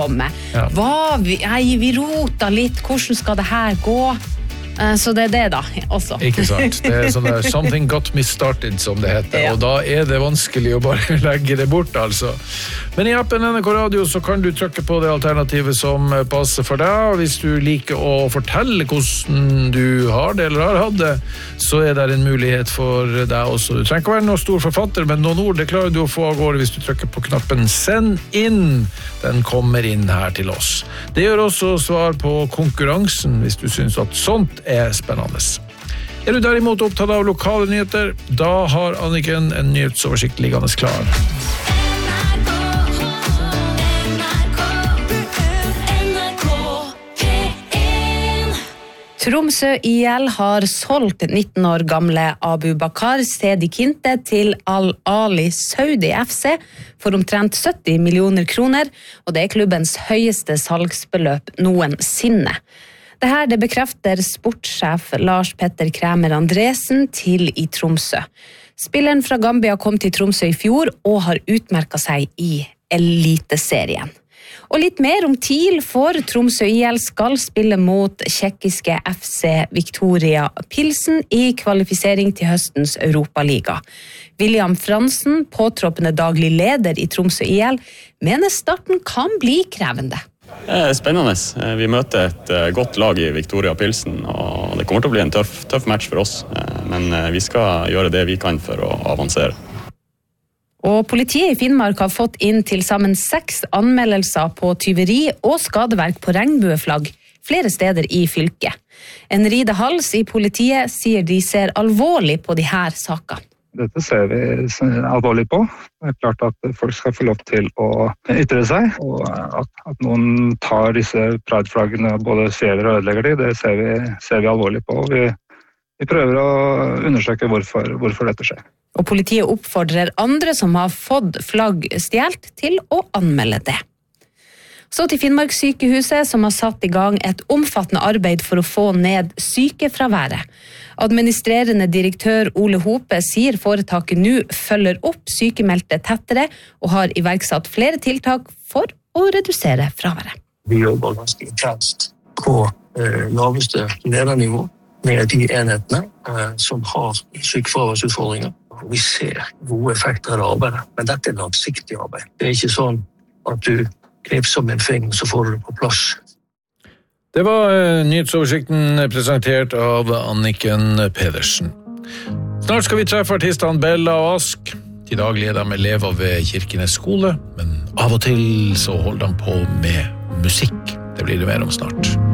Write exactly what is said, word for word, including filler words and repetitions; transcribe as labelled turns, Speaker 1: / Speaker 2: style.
Speaker 1: Ja.
Speaker 2: Hva, vi, nei, vi rota litt, hvordan skal det her gå? Så det er det da, også.
Speaker 1: Ikke sant? Det er sånn der, something got me started, som det heter,
Speaker 2: Ja.
Speaker 1: og da er det vanskelig å bare legge det bort, altså. Men i appen N R K Radio så kan du trykke på det alternativet som passer for deg, og hvis du liker å fortelle hvordan du har det eller har hatt det, så er det en mulighet for deg også. Du trenger ikke være noen stor forfatter, men noen ord, det klarer du å få av gårde hvis du trykker på knappen Send inn. Den kommer inn her til oss. Det gjør også svar på konkurransen, hvis du synes at sånt er spennende. Er du derimot opptatt av lokale nyheter, da har Anniken en nyhetsoversikt liggende klar.
Speaker 2: Tromsø I L har solgt nitten år gamle Abu Bakar Sedi Kinte til Al-Ali Saudi F C for omtrent sytti millioner kroner, og det er klubbens høyeste salgsbeløp noensinne. Det her det bekrefter sportssjef Lars Petter Kræmer Andresen til I Tromsø. Spilleren fra Gambia kom til Tromsø I fjor og har utmerket seg I eliteserien. Og litt mer om T I L, for Tromsø I L skal spille mot tsjekkiske F C Viktoria Pilsen I kvalifisering til høstens Europaliga. William Fransen, påtroppende daglig leder I Tromsø I L, mener starten kan bli krevende.
Speaker 3: Det er spennende. Vi møter et godt lag I Viktoria Pilsen, og det kommer til å bli en tøff, tøff match for oss. Men vi skal gjøre det vi kan for å avansere.
Speaker 2: Og politiet I Finnmark har fått inn til sammen seks anmeldelser på tyveri og skadeverk på regnbueflagg flere steder I fylket. En Ride Hals I politiet sier de ser alvorlig på de her sakene.
Speaker 4: Dette ser vi alvorlig på. Det er klart at folk skal få lov til å ytre seg, og at, at noen tar disse prideflaggene og både stjeler og ødelegger de, det ser vi, ser vi alvorlig på. Vi, vi prøver å undersøke hvorfor, hvorfor dette skjer.
Speaker 2: Og politiet oppfordrer andre som har fått flagg stjelt til å anmelde det. Så til Finnmarkssykehuset, som har satt I gang et omfattende arbeid for å få ned sykefraværet. Administrerende direktør Ole Hope sier foretaket nå følger opp sykemeldte tettere og har iverksatt flere tiltak for å redusere fraværet.
Speaker 5: Vi jobber ganske intenst på eh, laveste ledernivå med de enhetene eh, som har sykefraværsutfordringer. Vi ser gode effekter av arbeidet, men dette er langsiktig arbeid. Det er ikke sånn at du knipser med en finger, så får du det på plass.
Speaker 1: Det var uh, nyhetsoversikten presentert av Anniken Pedersen. Snart skal vi treffe artistene Bella og Ask. Til daglig er de elever ved Kirkenes skole, men av og til så holder de på med musikk. Det blir det mer om snart.